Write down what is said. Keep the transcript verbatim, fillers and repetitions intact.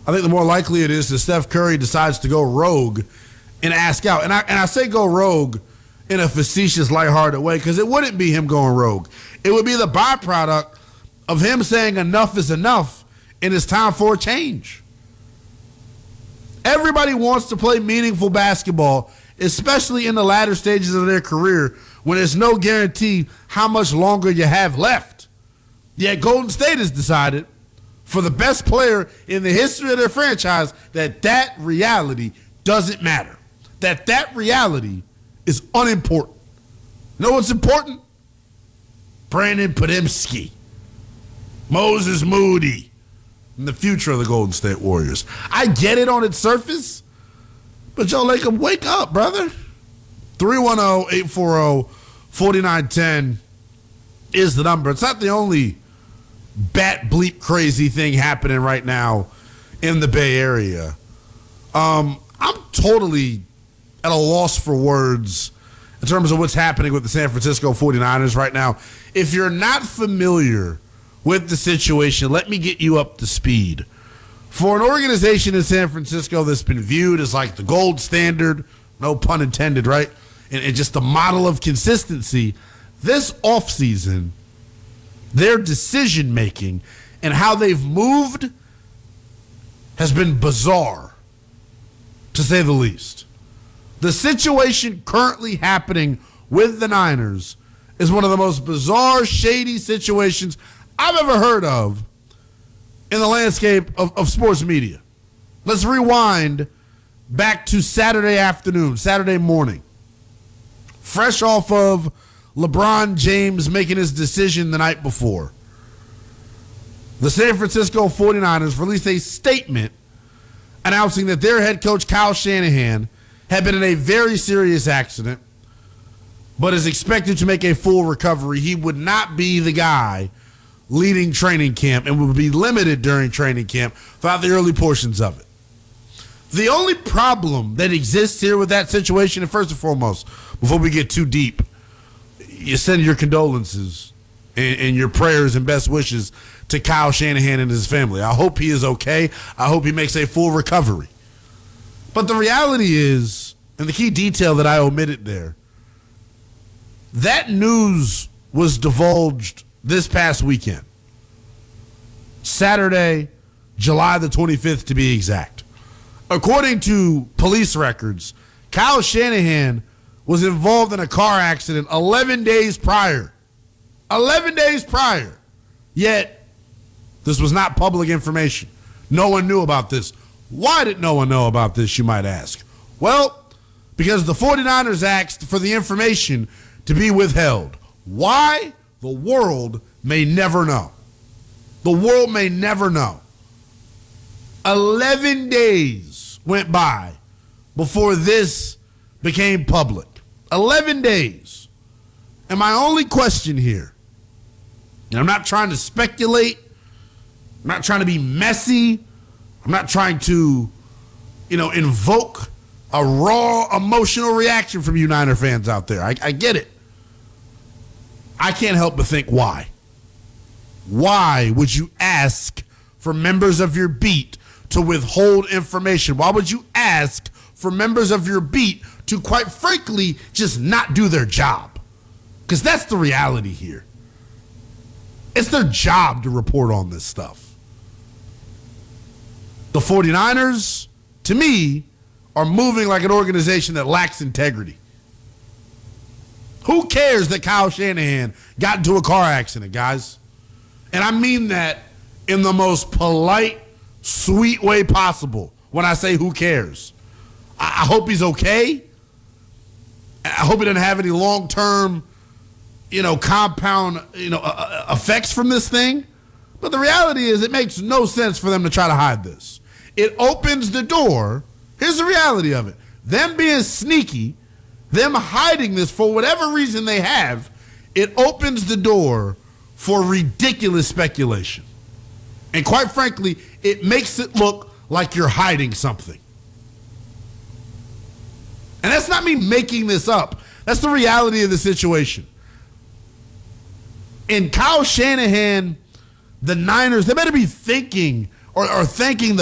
I think the more likely it is that Steph Curry decides to go rogue and ask out. And I and I say go rogue in a facetious, lighthearted way because it wouldn't be him going rogue. It would be the byproduct of him saying enough is enough and it's time for a change. Everybody wants to play meaningful basketball, especially in the latter stages of their career when there's no guarantee how much longer you have left. Yet Golden State has decided for the best player in the history of their franchise that that reality doesn't matter. That that reality is unimportant. You know what's important? Brandon Podziemski, Moses Moody, and the future of the Golden State Warriors. I get it on its surface, but Joe Lacob, wake up, brother. three one zero, eight four zero, four nine one zero is the number. It's not the only bat bleep crazy thing happening right now in the Bay Area. Um, I'm totally at a loss for words in terms of what's happening with the San Francisco forty-niners right now. If you're not familiar with the situation, let me get you up to speed. For an organization in San Francisco that's been viewed as like the gold standard, no pun intended, right? And, and just the model of consistency, this offseason, their decision-making and how they've moved has been bizarre, to say the least. The situation currently happening with the Niners is one of the most bizarre, shady situations I've ever heard of in the landscape of, of sports media. Let's rewind back to Saturday afternoon, Saturday morning. Fresh off of LeBron James making his decision the night before, the San Francisco forty-niners released a statement announcing that their head coach, Kyle Shanahan, had been in a very serious accident, but is expected to make a full recovery. He would not be the guy leading training camp and would be limited during training camp throughout the early portions of it. The only problem that exists here with that situation, and first and foremost, before we get too deep, you send your condolences and, and your prayers and best wishes to Kyle Shanahan and his family. I hope he is okay. I hope he makes a full recovery. But the reality is, and the key detail that I omitted there, that news was divulged this past weekend. Saturday, July the twenty-fifth to be exact. According to police records, Kyle Shanahan was involved in a car accident eleven days prior. eleven days prior. Yet, this was not public information. No one knew about this. Why did no one know about this, you might ask? Well, because the forty-niners asked for the information to be withheld. Why? The world may never know. The world may never know. eleven days went by before this became public. eleven days. And my only question here, and I'm not trying to speculate, I'm not trying to be messy, I'm not trying to, you know, invoke a raw emotional reaction from you Niner fans out there. I, I get it. I can't help but think why. Why would you ask for members of your beat to withhold information? Why would you ask for members of your beat to, quite frankly, just not do their job? Because that's the reality here. It's their job to report on this stuff. The forty-niners, to me, are moving like an organization that lacks integrity. Who cares that Kyle Shanahan got into a car accident, guys? And I mean that in the most polite, sweet way possible when I say who cares. I, I hope he's okay. I hope he doesn't have any long-term, you know, compound, you know, uh, effects from this thing. But the reality is it makes no sense for them to try to hide this. It opens the door. Here's the reality of it. Them being sneaky, them hiding this for whatever reason they have, it opens the door for ridiculous speculation. And quite frankly, it makes it look like you're hiding something. And that's not me making this up. That's the reality of the situation. In Kyle Shanahan, the Niners, they better be thinking or, or thanking the